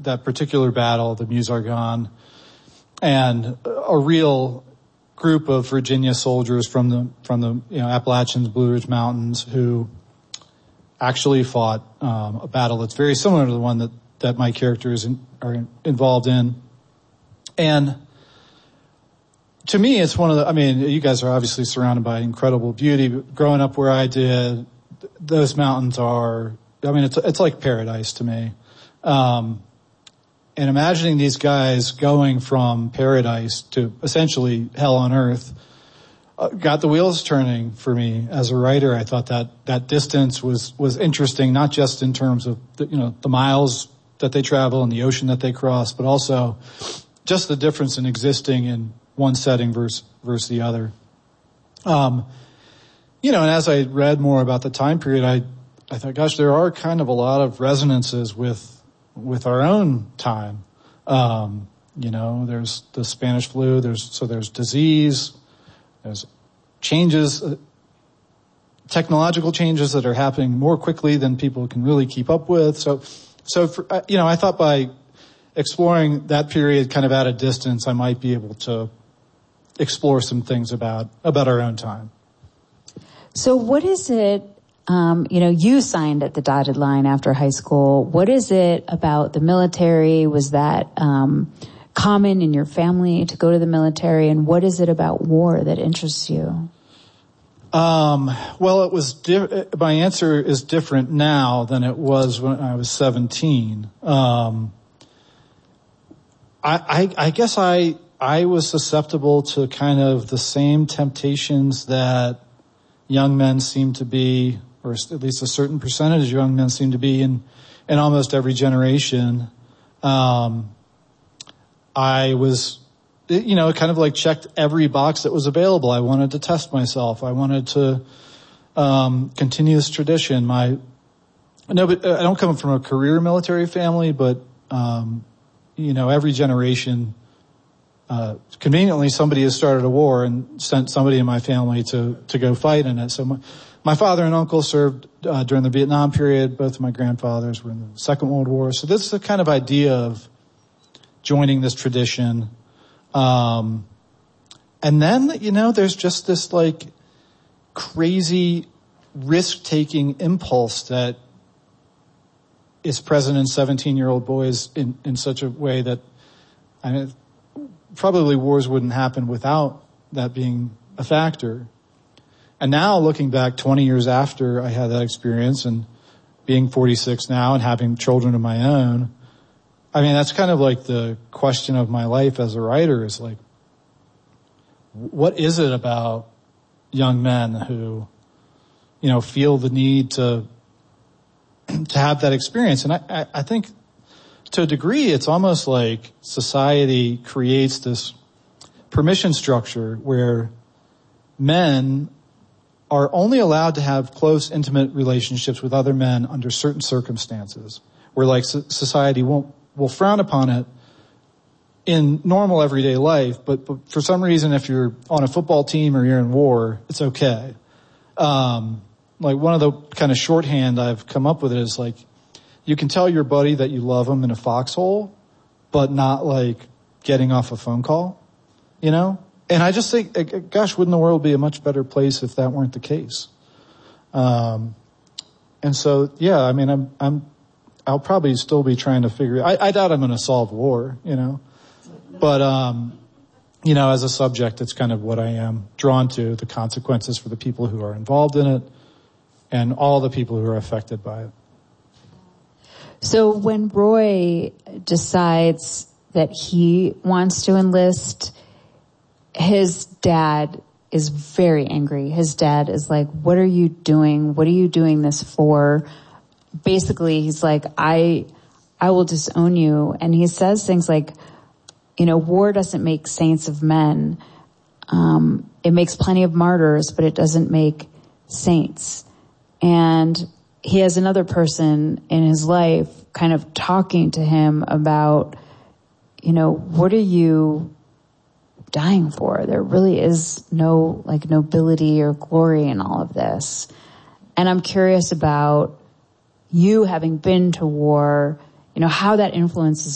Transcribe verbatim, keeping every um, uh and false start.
that particular battle, the Meuse-Argonne, and a real group of Virginia soldiers from the from the you know Appalachians, Blue Ridge Mountains, who actually fought um, a battle that's very similar to the one that that my characters in, are involved in. And to me, it's one of the, I mean, you guys are obviously surrounded by incredible beauty. But growing up where I did, those mountains are, I mean, it's it's like paradise to me. Um, and imagining these guys going from paradise to essentially hell on earth uh, got the wheels turning for me as a writer. I thought that that distance was was interesting, not just in terms of the, you know the miles that they travel and the ocean that they cross, but also just the difference in existing in one setting versus versus the other. Um, you know, and as I read more about the time period, I I thought, gosh, there are kind of a lot of resonances with with our own time. Um, you know, there's the Spanish flu. There's so there's disease. There's changes, uh, technological changes that are happening more quickly than people can really keep up with. So, so for, uh, you know, I thought by exploring that period kind of at a distance, I might be able to explore some things about about our own time. So, what is it? Um, you know, you signed at the dotted line after high school. What is it about the military? Was that um, common in your family to go to the military? And what is it about war that interests you? Um, well, it was, di- my answer is different now than it was when I was seventeen. Um, I, I, I guess I, I was susceptible to kind of the same temptations that young men seem to be, or at least a certain percentage of young men seem to be in, in almost every generation. Um, I was, you know, kind of like checked every box that was available. I wanted to test myself. I wanted to, um, continue this tradition. My, no, but I don't come from a career military family, but, um, you know, every generation, uh, conveniently somebody has started a war and sent somebody in my family to, to go fight in it. So my, my father and uncle served, uh, during the Vietnam period. Both of my grandfathers were in the Second World War. So this is the kind of idea of joining this tradition. Um, and then, you know, there's just this like crazy risk-taking impulse that is present in seventeen-year-old boys in, in such a way that, I mean, probably wars wouldn't happen without that being a factor. And now looking back twenty years after I had that experience and being forty-six now and having children of my own, I mean, that's kind of like the question of my life as a writer is like, what is it about young men who, you know, feel the need to, to have that experience? And I, I, I think to a degree, it's almost like society creates this permission structure where men are only allowed to have close, intimate relationships with other men under certain circumstances, where like society won't will frown upon it in normal everyday life, but, but for some reason, if you're on a football team or you're in war, it's okay. Um, like one of the kind of shorthand I've come up with is like, you can tell your buddy that you love him in a foxhole, but not like getting off a phone call, you know? And I just think, gosh, wouldn't the world be a much better place if that weren't the case? Um, and so, yeah, I mean, I'm, I'm, I'll probably still be trying to figure, I, I doubt I'm going to solve war, you know, but, um, you know, as a subject, it's kind of what I am drawn to, the consequences for the people who are involved in it and all the people who are affected by it. So when Roy decides that he wants to enlist, his dad is very angry. His dad is like, what are you doing? What are you doing this for? Basically, he's like, I, I will disown you. And he says things like, you know, war doesn't make saints of men. Um, it makes plenty of martyrs, but it doesn't make saints. And he has another person in his life kind of talking to him about, you know, what are you dying for? There really is no like nobility or glory in all of this. And I'm curious about you having been to war, you know, how that influences